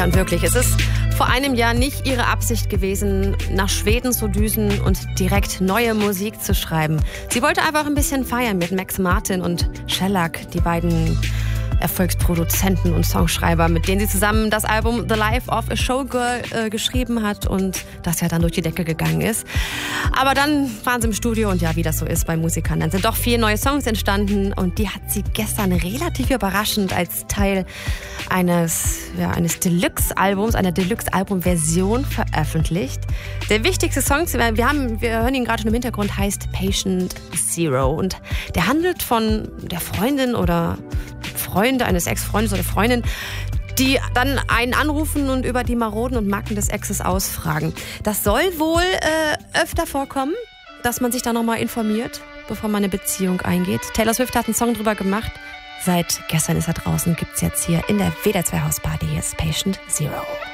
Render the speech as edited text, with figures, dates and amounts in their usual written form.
Ja, und wirklich, es ist vor einem Jahr nicht ihre Absicht gewesen, nach Schweden zu düsen und direkt neue Musik zu schreiben. Sie wollte einfach ein bisschen feiern mit Max Martin und Shellac, die beiden Erfolgsproduzenten und Songschreiber, mit denen sie zusammen das Album The Life of a Showgirl geschrieben hat und das ja dann durch die Decke gegangen ist. Aber dann waren sie im Studio und ja, wie das so ist bei Musikern, dann sind doch 4 neue Songs entstanden und die hat sie gestern relativ überraschend als Teil eines Deluxe-Albums, einer Deluxe-Album-Version veröffentlicht. Der wichtigste Song, wir hören ihn gerade schon im Hintergrund, heißt Patient Zero und der handelt von der Freundin oder Freunde eines Ex-Freundes oder Freundin, die dann einen anrufen und über die Maroden und Macken des Exes ausfragen. Das soll wohl öfter vorkommen, dass man sich da nochmal informiert, bevor man eine Beziehung eingeht. Taylor Swift hat einen Song drüber gemacht. Seit gestern ist er draußen, gibt's jetzt hier in der WDR 2 Hausparty. Hier ist Patient Zero.